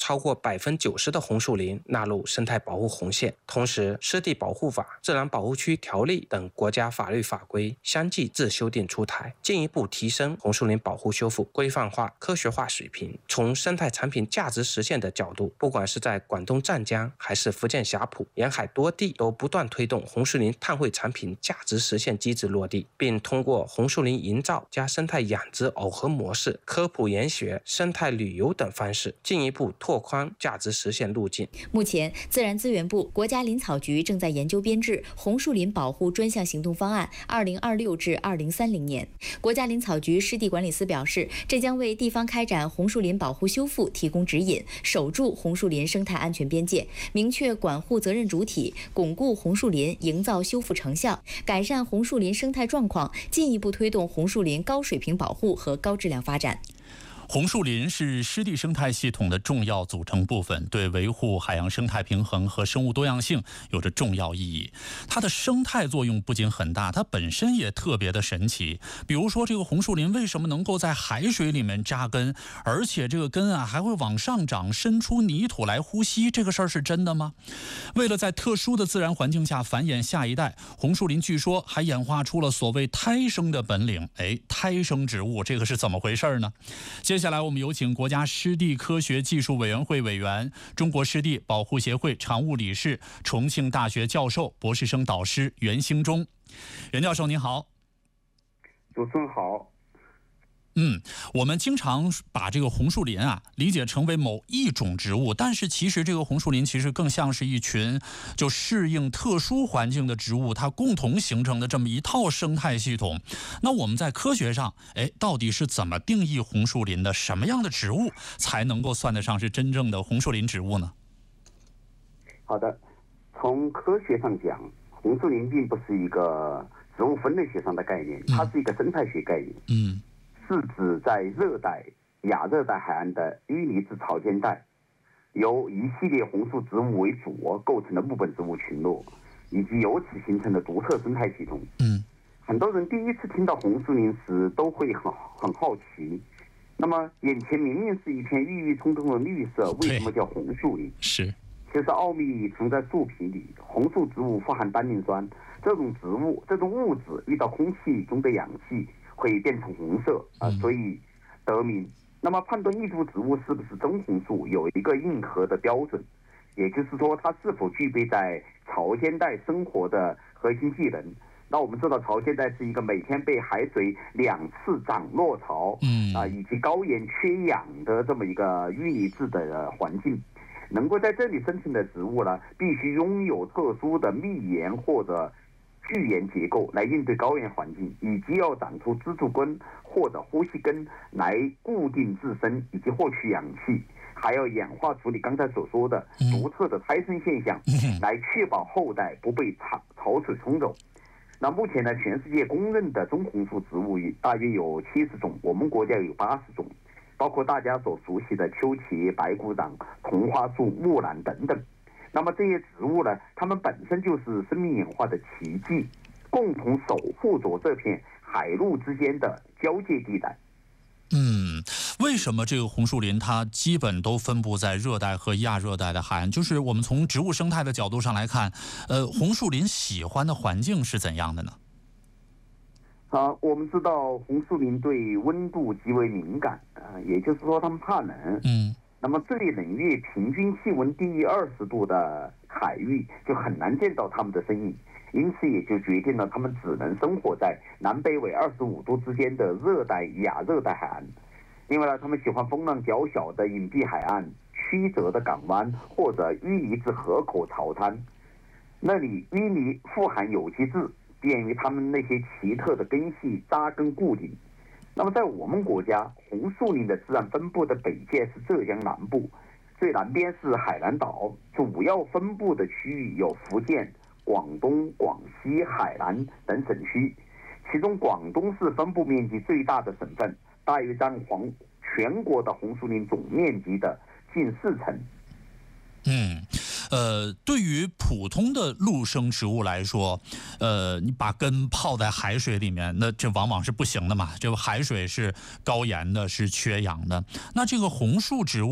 超过90%的红树林纳入生态保护红线。同时，湿地保护法、自然保护区条例等国家法律法规相继自修订出台，进一步提升红树林保护修复规范化、科学化水平。从生态产品价值实现的角度，不管是在广东湛江还是福建霞浦沿海多地，都不断推动红树林碳汇产品价值实现机制落地，并通过红树林营造加生态养殖耦合模式、科普研学、生态旅游等方式，进一步拓宽价值实现路径。 目前，自然资源部、国家林草局正在研究编制红树林保护专项行动方案2026至2030年。国家林草局湿地管理司表示，这将为地方开展红树林保护修复提供指引，守住红树林生态安全边界，明确管护责任主体，巩固红树林营造修复成效，改善红树林生态状况，进一步推动红树林高水平保护和高质量发展。 红树林是湿地生态系统的重要组成部分，对维护海洋生态平衡和生物多样性有着重要意义。它的生态作用不仅很大，它本身也特别的神奇。比如说，这个红树林为什么能够在海水里面扎根，而且这个根还会往上长，伸出泥土来呼吸，这个事儿是真的吗？为了在特殊的自然环境下繁衍下一代，红树林据说还演化出了所谓胎生的本领。胎生植物，这个是怎么回事呢？接下来我们有请国家湿地科学技术委员会委员、中国湿地保护协会常务理事、重庆大学教授、博士生导师袁兴忠。袁教授您好。 主持人好。 我们经常把这个红树林理解成为某一种植物，但是其实这个红树林其实更像是一群就适应特殊环境的植物，它共同形成的这么一套生态系统。那我们在科学上，到底是怎么定义红树林的？什么样的植物才能够算得上是真正的红树林植物呢？ 好的，从科学上讲，红树林并不是一个植物分类学上的概念，它是一个生态学概念。是指在热带、亚热带海岸的淤泥质潮间带，由一系列红树植物为主构成的木本植物群落，以及由此形成的独特生态系统。很多人第一次听到红树林时都会很好奇，那么眼前明明是一片郁郁葱葱的绿色，为什么叫红树林？ 是， 其实奥秘藏在树皮里。红树植物富含单宁酸，这种物质遇到空气中的氧气会变成红色所以得名。那么判断一株植物是不是真红树有一个硬核的标准，也就是说它是否具备在潮间带生活的核心技能。那我们知道潮间带是一个每天被海水2次涨落潮以及高盐缺氧的这么一个淤泥质的环境。能够在这里生存的植物呢，必须拥有特殊的密盐或者巨岩结构来应对高原环境，以及要长出支柱根或者呼吸根来固定自身以及获取氧气，还要演化出你刚才所说的独特的胎生现象，来确保后代不被潮水冲走。那目前呢，全世界公认的真红树植物大约有70种，我们国家有80种，包括大家所熟悉的秋茄、白骨掌、同花树、木兰等等。那么这些植物呢，它们本身就是生命演化的奇迹，共同守护着这片海陆之间的交界地带。 为什么这个红树林它基本都分布在热带和亚热带的海岸？就是我们从植物生态的角度上来看，红树林喜欢的环境是怎样的呢？ 我们知道红树林对温度极为敏感也就是说它们怕冷。那么最冷月平均气温低于20度的海域就很难见到它们的身影，因此也就决定了它们只能生活在南北纬25度之间的热带、亚热带海岸。另外呢，它们喜欢风浪较小的隐蔽海岸、曲折的港湾或者淤泥质河口潮滩，那里淤泥富含有机质，便于它们那些奇特的根系扎根固定。那么在我们国家，红树林的自然分布的北界是浙江南部，最南边是海南岛，主要分布的区域有福建、广东、广西、海南等省区，其中广东是分布面积最大的省份，大约占全国的红树林总面积的近40%。 对于普通的陆生植物来说，你把根泡在海水里面，那这往往是不行的嘛。这个海水是高盐的，是缺氧的。那这个红树植物